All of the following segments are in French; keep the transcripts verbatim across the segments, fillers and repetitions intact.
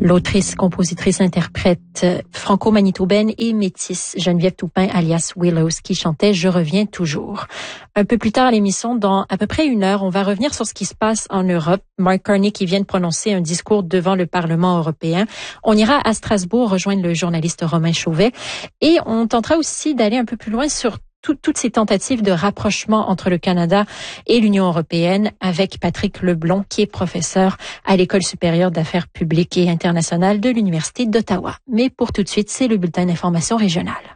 L'autrice, compositrice, interprète franco-manitobaine et métisse Geneviève Toupin, alias Willows, qui chantait « Je reviens toujours ». Un peu plus tard à l'émission, dans à peu près une heure, on va revenir sur ce qui se passe en Europe. Mark Carney qui vient de prononcer un discours devant le Parlement européen. On ira à Strasbourg rejoindre le journaliste Romain Chauvet et on tentera aussi d'aller un peu plus loin sur Tout, toutes ces tentatives de rapprochement entre le Canada et l'Union européenne avec Patrick Leblond, qui est professeur à l'École supérieure d'affaires publiques et internationales de l'Université d'Ottawa. Mais pour tout de suite, c'est le bulletin d'information régionale.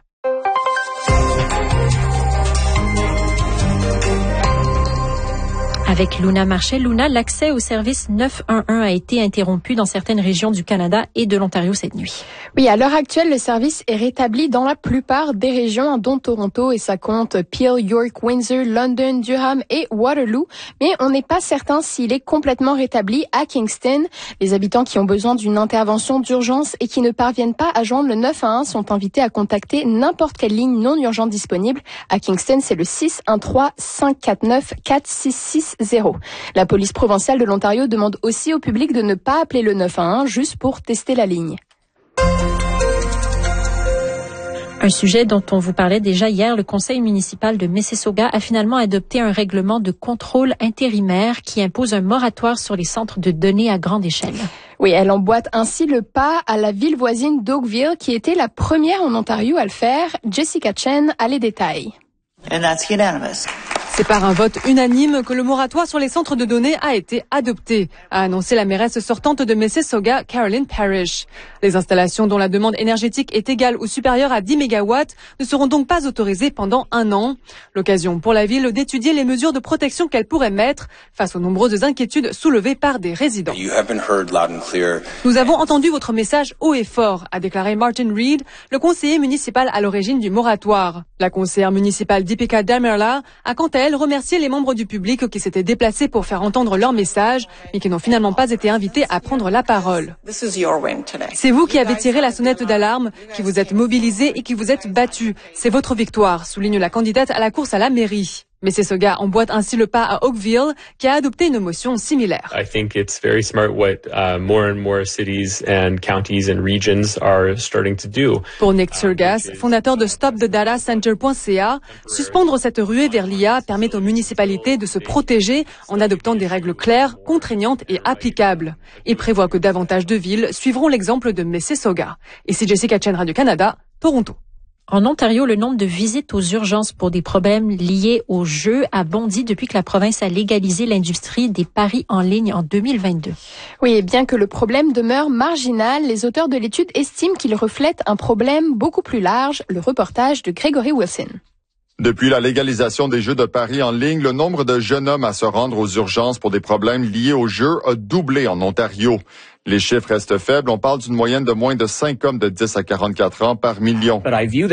Avec Luna Marchais. Luna, l'accès au service neuf un un a été interrompu dans certaines régions du Canada et de l'Ontario cette nuit. Oui, à l'heure actuelle, le service est rétabli dans la plupart des régions, dont Toronto, et ça compte Peel, York, Windsor, London, Durham et Waterloo. Mais on n'est pas certain s'il est complètement rétabli à Kingston. Les habitants qui ont besoin d'une intervention d'urgence et qui ne parviennent pas à joindre le neuf un un sont invités à contacter n'importe quelle ligne non urgente disponible. À Kingston, c'est le six un trois cinq quatre neuf quatre six six zéro. La police provinciale de l'Ontario demande aussi au public de ne pas appeler le neuf un un juste pour tester la ligne. Un sujet dont on vous parlait déjà hier, le conseil municipal de Mississauga a finalement adopté un règlement de contrôle intérimaire qui impose un moratoire sur les centres de données à grande échelle. Oui, elle emboîte ainsi le pas à la ville voisine d'Oakville qui était la première en Ontario à le faire. Jessica Chen a les détails. And that's unanimous. C'est par un vote unanime que le moratoire sur les centres de données a été adopté, a annoncé la mairesse sortante de Mississauga, Caroline Parrish. Les installations dont la demande énergétique est égale ou supérieure à dix mégawatts ne seront donc pas autorisées pendant un an. L'occasion pour la ville d'étudier les mesures de protection qu'elle pourrait mettre face aux nombreuses inquiétudes soulevées par des résidents. Nous avons entendu votre message haut et fort, a déclaré Martin Reed, le conseiller municipal à l'origine du moratoire. La conseillère municipale Deepika Damerla a quant à elle remercier les membres du public qui s'étaient déplacés pour faire entendre leur message, mais qui n'ont finalement pas été invités à prendre la parole. C'est vous qui avez tiré la sonnette d'alarme, qui vous êtes mobilisés et qui vous êtes battus. C'est votre victoire, souligne la candidate à la course à la mairie. Mississauga emboîte ainsi le pas à Oakville, qui a adopté une motion similaire. I think it's very smart what uh, more and more cities and counties and regions are starting to do. Pour Nick Turgas, fondateur de stop the data center point c a, suspendre cette ruée vers l'I A permet aux municipalités de se protéger en adoptant des règles claires, contraignantes et applicables. Il prévoit que davantage de villes suivront l'exemple de Mississauga. Ici Jessica Chen, Radio-Canada, Toronto. En Ontario, le nombre de visites aux urgences pour des problèmes liés aux jeux a bondi depuis que la province a légalisé l'industrie des paris en ligne en deux mille vingt-deux. Oui, et bien que le problème demeure marginal, les auteurs de l'étude estiment qu'il reflète un problème beaucoup plus large. Le reportage de Gregory Wilson. Depuis la légalisation des jeux de paris en ligne, le nombre de jeunes hommes à se rendre aux urgences pour des problèmes liés aux jeux a doublé en Ontario. Les chiffres restent faibles. On parle d'une moyenne de moins de cinq hommes de dix à quarante-quatre ans par million.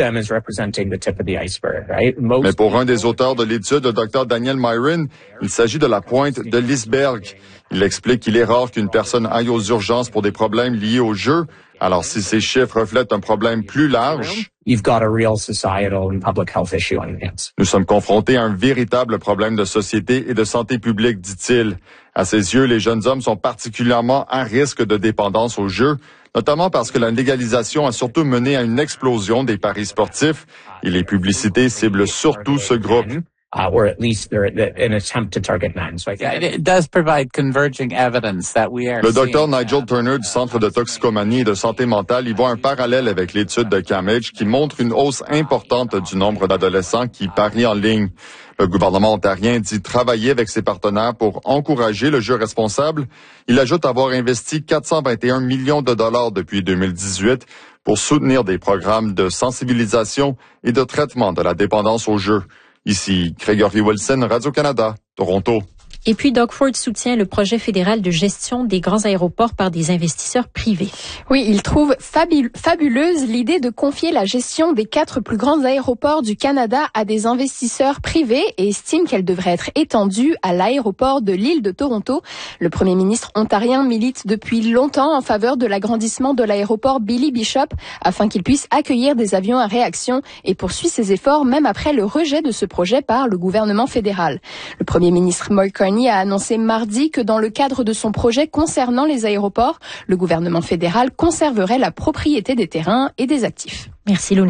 Mais pour un des auteurs de l'étude, le docteur Daniel Myron, il s'agit de la pointe de l'iceberg. Il explique qu'il est rare qu'une personne aille aux urgences pour des problèmes liés au jeu. Alors, si ces chiffres reflètent un problème plus large, You've got a real societal and public health issue on your hands. Nous sommes confrontés à un véritable problème de société et de santé publique, dit-il. À ses yeux, les jeunes hommes sont particulièrement à risque de dépendance aux jeux, notamment parce que la légalisation a surtout mené à une explosion des paris sportifs et les publicités ciblent surtout ce groupe. Uh, or at least they're an attempt to target men. So I think it does provide converging evidence that we are. Le docteur Nigel Turner du Centre de toxicomanie et de santé mentale y voit un parallèle avec l'étude de Cambridge qui montre une hausse importante du nombre d'adolescents qui parient en ligne. Le gouvernement ontarien dit travailler avec ses partenaires pour encourager le jeu responsable. Il ajoute avoir investi quatre cent vingt et un millions de dollars depuis deux mille dix-huit pour soutenir des programmes de sensibilisation et de traitement de la dépendance au jeu. Ici, Gregory Wilson, Radio-Canada, Toronto. Et puis, Doug Ford soutient le projet fédéral de gestion des grands aéroports par des investisseurs privés. Oui, il trouve fabul- fabuleuse l'idée de confier la gestion des quatre plus grands aéroports du Canada à des investisseurs privés et estime qu'elle devrait être étendue à l'aéroport de l'île de Toronto. Le premier ministre ontarien milite depuis longtemps en faveur de l'agrandissement de l'aéroport Billy Bishop afin qu'il puisse accueillir des avions à réaction et poursuit ses efforts même après le rejet de ce projet par le gouvernement fédéral. Le premier ministre Mark Carney a annoncé mardi que dans le cadre de son projet concernant les aéroports, le gouvernement fédéral conserverait la propriété des terrains et des actifs. Merci Luna.